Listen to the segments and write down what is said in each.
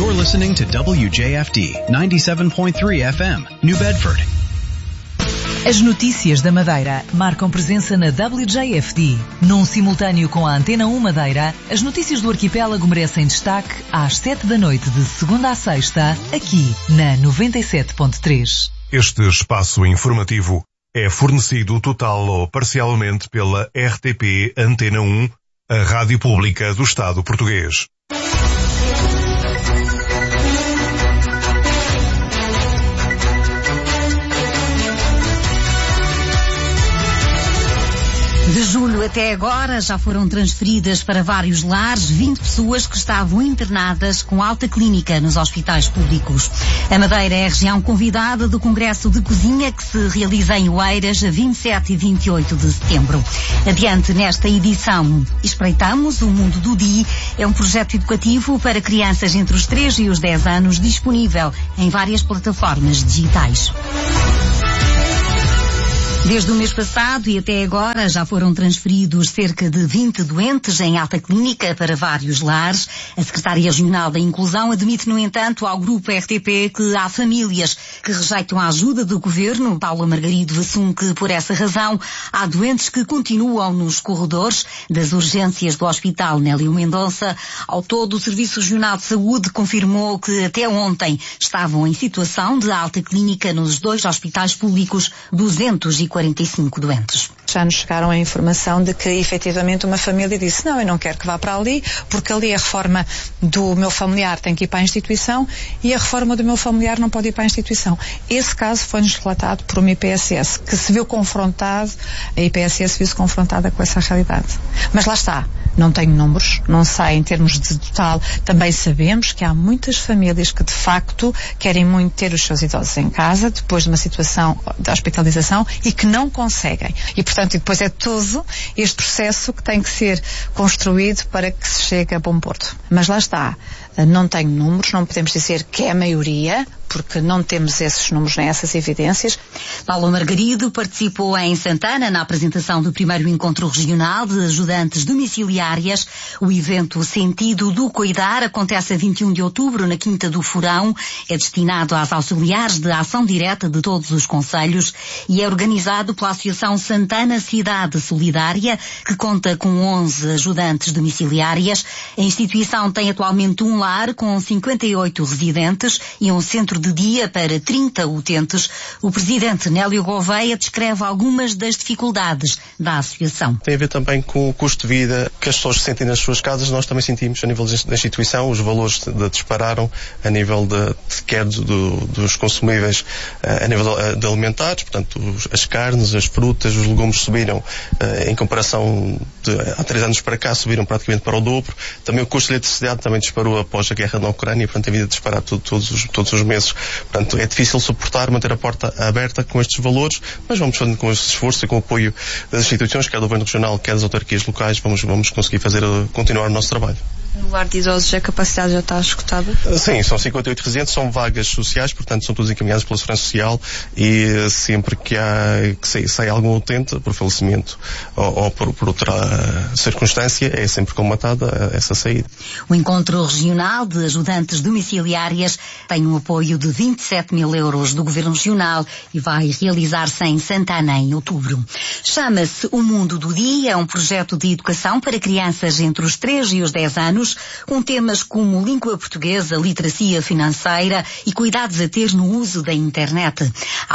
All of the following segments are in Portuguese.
You're listening to WJFD 97.3 FM, New Bedford. As notícias da Madeira marcam presença na WJFD. Num simultâneo com a Antena 1 Madeira, as notícias do arquipélago merecem destaque às 7 da noite de segunda a sexta, aqui na 97.3. Este espaço informativo é fornecido total ou parcialmente pela RTP Antena 1, a rádio pública do Estado português. De julho até agora já foram transferidas para vários lares 20 pessoas que estavam internadas com alta clínica nos hospitais públicos. A Madeira é a região convidada do Congresso de Cozinha que se realiza em Oeiras a 27 e 28 de setembro. Adiante nesta edição, espreitamos o Mundo do Di. É um projeto educativo para crianças entre os 3 e os 10 anos disponível em várias plataformas digitais. Desde o mês passado e até agora já foram transferidos cerca de 20 doentes em alta clínica para vários lares. A Secretária Regional da Inclusão admite, no entanto, ao Grupo RTP que há famílias que rejeitam a ajuda do Governo. Paula Margarido assume que, por essa razão, há doentes que continuam nos corredores das urgências do Hospital Nélio Mendonça. Ao todo, o Serviço Regional de Saúde confirmou que até ontem estavam em situação de alta clínica nos 2 hospitais públicos 245 doentes. Já nos chegaram a informação de que efetivamente uma família disse: não, eu não quero que vá para ali, porque ali a reforma do meu familiar tem que ir para a instituição e a reforma do meu familiar não pode ir para a instituição. Esse caso foi-nos relatado por uma IPSS que se viu confrontado, a IPSS viu-se confrontada com essa realidade. Mas lá está, não tenho números, não sei em termos de total. Também sabemos que há muitas famílias que de facto querem muito ter os seus idosos em casa depois de uma situação de hospitalização e que não conseguem. E portanto, depois é todo este processo que tem que ser construído para que se chegue a bom porto. Mas lá está, não tenho números, não podemos dizer que é a maioria, porque não temos esses números nem essas evidências. Paula Margarido participou em Santana na apresentação do primeiro encontro regional de ajudantes domiciliárias. O evento Sentido do Cuidar acontece a 21 de outubro na Quinta do Furão. É destinado às auxiliares de ação direta de todos os concelhos e é organizado pela Associação Santana Cidade Solidária, que conta com 11 ajudantes domiciliárias. A instituição tem atualmente um lar com 58 residentes e um centro de dia para 30 utentes. O presidente Nélio Gouveia descreve algumas das dificuldades da associação. Tem a ver também com o custo de vida que as pessoas sentem nas suas casas. Nós também sentimos a nível da instituição, os valores dispararam a nível quer dos consumíveis a nível de alimentares, portanto as carnes, as frutas, os legumes subiram em comparação há 3 anos para cá, subiram praticamente para o dobro. Também o custo de eletricidade também disparou após a guerra na Ucrânia, portanto tem vindo a disparar todos os meses. Portanto, é difícil suportar, manter a porta aberta com estes valores, mas vamos fazendo com esse esforço e com o apoio das instituições, quer do Governo Regional, quer das autarquias locais, vamos conseguir continuar o nosso trabalho. No lar de idosos a capacidade já está esgotada? Sim, são 58 residentes, são vagas sociais, portanto são todos encaminhados pela Segurança Social e sempre que sai algum utente, por falecimento ou por outra circunstância, é sempre colmatada essa saída. O Encontro Regional de Ajudantes Domiciliárias tem um apoio de 27 mil euros do Governo Regional e vai realizar-se em Santana em outubro. Chama-se O Mundo do Dia, é um projeto de educação para crianças entre os 3 e os 10 anos, com temas como língua portuguesa, literacia financeira e cuidados a ter no uso da internet.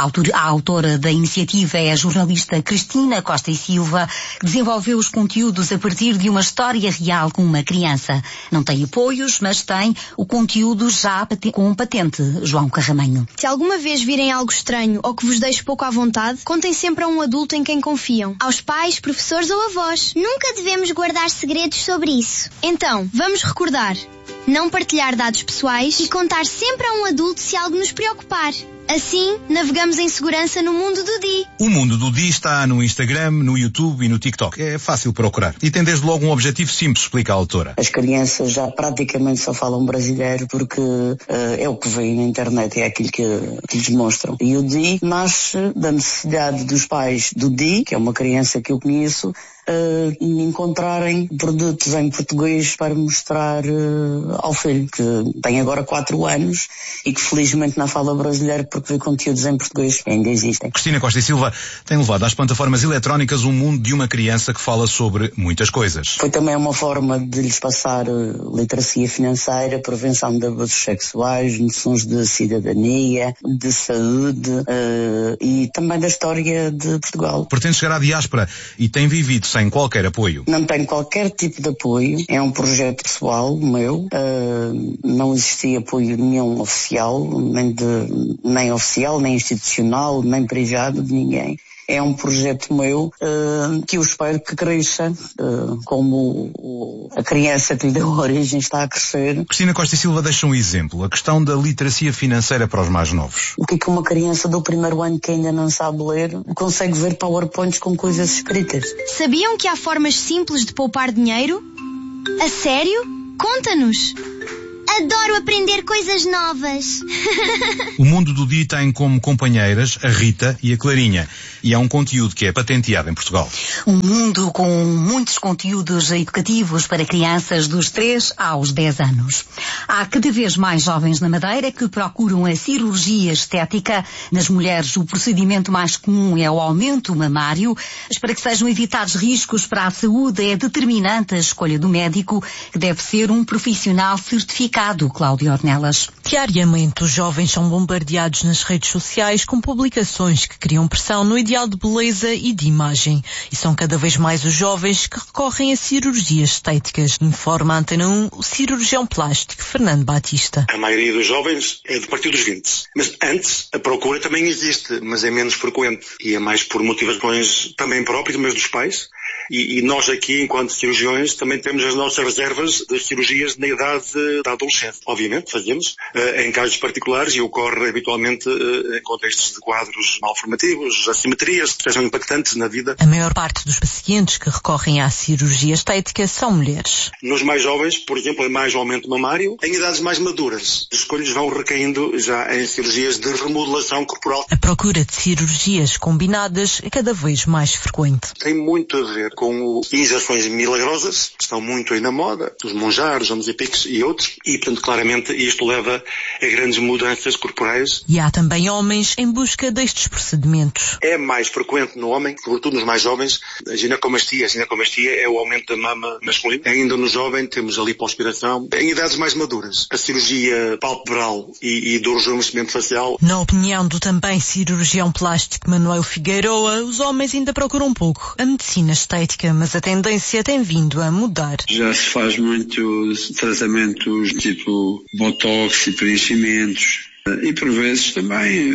A autora da iniciativa é a jornalista Cristina Costa e Silva, que desenvolveu os conteúdos a partir de uma história real com uma criança. Não tem apoios, mas tem o conteúdo já com patente. João Carramanho. Se alguma vez virem algo estranho ou que vos deixe pouco à vontade, contem sempre a um adulto em quem confiam. Aos pais, professores ou avós. Nunca devemos guardar segredos sobre isso. Então, vamos recordar. Não partilhar dados pessoais e contar sempre a um adulto se algo nos preocupar. Assim, navegamos em segurança no mundo do Di. O mundo do Di está no Instagram, no YouTube e no TikTok. É fácil procurar. E tem desde logo um objetivo simples, explica a autora. As crianças já praticamente só falam brasileiro porque é o que vem na internet, é aquilo que lhes mostram. E o Di nasce da necessidade dos pais do Di, que é uma criança que eu conheço, encontrarem produtos em português para mostrar ao filho, que tem agora 4 anos e que felizmente não fala brasileiro porque vê conteúdos em português que ainda existem. Cristina Costa e Silva tem levado às plataformas eletrónicas o mundo de uma criança que fala sobre muitas coisas. Foi também uma forma de lhes passar literacia financeira, prevenção de abusos sexuais, noções de cidadania, de saúde e também da história de Portugal. Pretende chegar à diáspora e tem vivido sem qualquer apoio. Não tenho qualquer tipo de apoio, é um projeto pessoal meu, não existia apoio nenhum oficial, nem oficial, nem institucional, nem privado de ninguém. É um projeto meu que eu espero que cresça, como a criança que lhe deu origem está a crescer. Cristina Costa e Silva deixa um exemplo, a questão da literacia financeira para os mais novos. O que é que uma criança do primeiro ano que ainda não sabe ler consegue ver PowerPoints com coisas escritas? Sabiam que há formas simples de poupar dinheiro? A sério? Conta-nos! Adoro aprender coisas novas. O mundo do Di tem como companheiras a Rita e a Clarinha. E é um conteúdo que é patenteado em Portugal. Um mundo com muitos conteúdos educativos para crianças dos 3 aos 10 anos. Há cada vez mais jovens na Madeira que procuram a cirurgia estética. Nas mulheres, o procedimento mais comum é o aumento mamário. Mas para que sejam evitados riscos para a saúde, é determinante a escolha do médico, que deve ser um profissional certificado. Cláudia Ornelas. Diariamente, os jovens são bombardeados nas redes sociais com publicações que criam pressão no ideal de beleza e de imagem. E são cada vez mais os jovens que recorrem a cirurgias estéticas. Informa a Antena 1 o cirurgião plástico Fernando Batista. A maioria dos jovens é de partir dos 20. Mas antes, a procura também existe, mas é menos frequente. E é mais por motivações também próprias, mas dos pais. E nós aqui, enquanto cirurgiões, também temos as nossas reservas de cirurgias na idade da adolescência. Obviamente, fazemos em casos particulares e ocorre habitualmente em contextos de quadros malformativos, assimetrias que sejam impactantes na vida. A maior parte dos pacientes que recorrem à cirurgia estética são mulheres. Nos mais jovens, por exemplo, é mais o aumento mamário. Em idades mais maduras, as escolhas vão recaindo já em cirurgias de remodelação corporal. A procura de cirurgias combinadas é cada vez mais frequente. Tem muito a ver com injeções milagrosas, que estão muito aí na moda, os monjares, os Ozempics e outros, e, portanto, claramente isto leva a grandes mudanças corporais. E há também homens em busca destes procedimentos. É mais frequente no homem, sobretudo nos mais jovens, a ginecomastia. A ginecomastia é o aumento da mama masculina. Ainda no jovem temos a lipoaspiração. Em idades mais maduras, a cirurgia palpebral e do rejuvenescimento facial. Na opinião do também cirurgião plástico Manuel Figueiroa, os homens ainda procuram um pouco a medicina estética, mas a tendência tem vindo a mudar. Já se faz muito tratamentos tipo botox e preenchimentos e por vezes também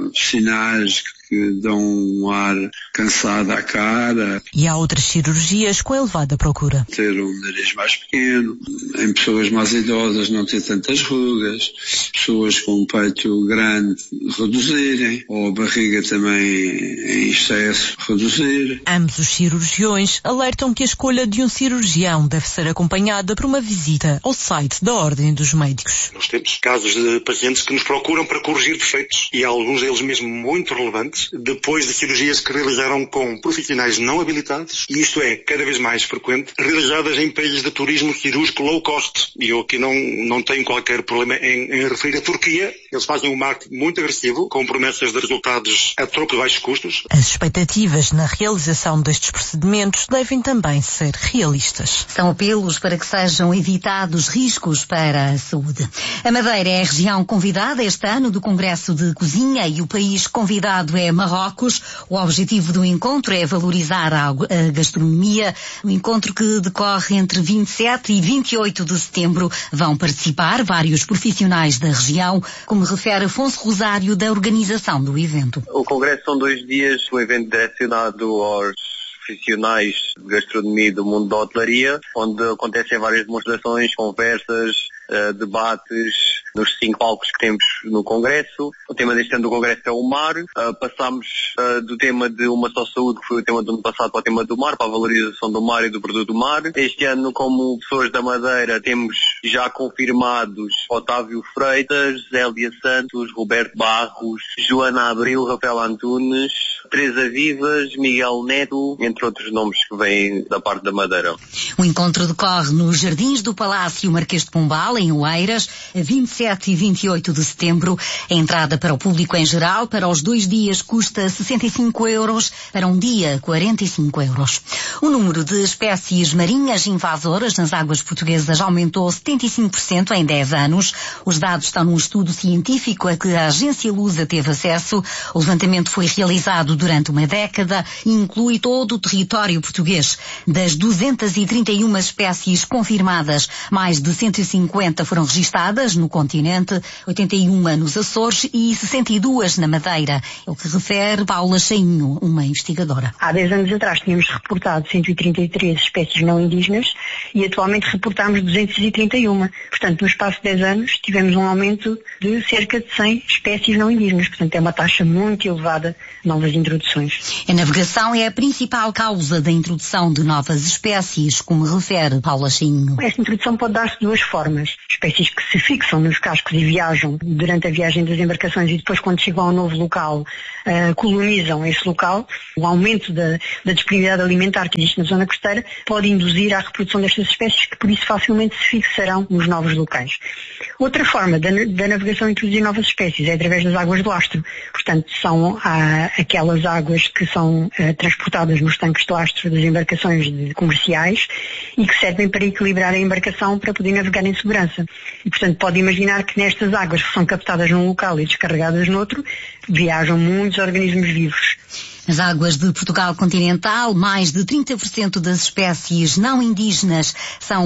sinais que dão um ar cansado à cara. E há outras cirurgias com elevada procura. Ter um nariz mais pequeno, em pessoas mais idosas não ter tantas rugas, pessoas com um peito grande reduzirem, ou a barriga também em excesso reduzir. Ambos os cirurgiões alertam que a escolha de um cirurgião deve ser acompanhada por uma visita ao site da Ordem dos Médicos. Nós temos casos de pacientes que nos procuram para corrigir defeitos, e alguns deles mesmo muito relevantes, depois de cirurgias que realizaram com profissionais não habilitados, e isto é cada vez mais frequente, realizadas em países de turismo cirúrgico low cost. E eu aqui não tenho qualquer problema em referir a Turquia. Eles fazem um marketing muito agressivo, com promessas de resultados a troco de baixos custos. As expectativas na realização destes procedimentos devem também ser realistas. São apelos para que sejam evitados riscos para a saúde. A Madeira é a região convidada este ano do Congresso de Cozinha e o país convidado é Marrocos. O objetivo do encontro é valorizar a gastronomia. O encontro que decorre entre 27 e 28 de setembro. Vão participar vários profissionais da região, como refere Afonso Rosário, da organização do evento. O Congresso são 2 dias, um evento direcionado aos profissionais de gastronomia do mundo da hotelaria, onde acontecem várias demonstrações, conversas, debates nos 5 palcos que temos no Congresso. O tema deste ano do Congresso é o mar. Passámos do tema de uma só saúde, que foi o tema do ano passado, para o tema do mar, para a valorização do mar e do produto do mar. Este ano, como pessoas da Madeira, temos já confirmados Otávio Freitas, Zélia Santos, Roberto Barros, Joana Abril, Rafael Antunes, Teresa Vivas, Miguel Neto, entre outros nomes que vêm da parte da Madeira. O encontro decorre nos Jardins do Palácio Marquês de Pombal, em Oeiras, a 27 e 28 de setembro. A entrada para o público em geral para os 2 dias custa 65 euros, para um dia 45 euros. O número de espécies marinhas invasoras nas águas portuguesas aumentou 75% em 10 anos. Os dados estão num estudo científico a que a agência Lusa teve acesso. O levantamento foi realizado durante uma década e inclui todo o território português. Das 231 espécies confirmadas, mais de 150 foram registadas no continente, 81 nos Açores e 62 na Madeira. É o que refere Paula Cheinho, uma investigadora. Há 10 anos atrás tínhamos reportado 133 espécies não indígenas e atualmente reportamos 231. Portanto, no espaço de 10 anos tivemos um aumento de cerca de 100 espécies não indígenas. Portanto, é uma taxa muito elevada de novas introduções. A navegação é a principal causa da introdução de novas espécies, como refere Paula Cheinho. Esta introdução pode dar-se de 2 formas. Espécies que se fixam nos cascos e viajam durante a viagem das embarcações e depois, quando chegam ao novo local, colonizam esse local. O aumento da disponibilidade alimentar que existe na zona costeira pode induzir à reprodução destas espécies, que por isso facilmente se fixarão nos novos locais. Outra forma da navegação introduzir novas espécies é através das águas de lastro. Portanto, são aquelas águas que são transportadas nos tanques de lastro das embarcações comerciais e que servem para equilibrar a embarcação para poder navegar em segurança. E, portanto, pode imaginar que nestas águas que são captadas num local e descarregadas noutro, viajam muitos organismos vivos. Nas águas de Portugal continental, mais de 30% das espécies não indígenas são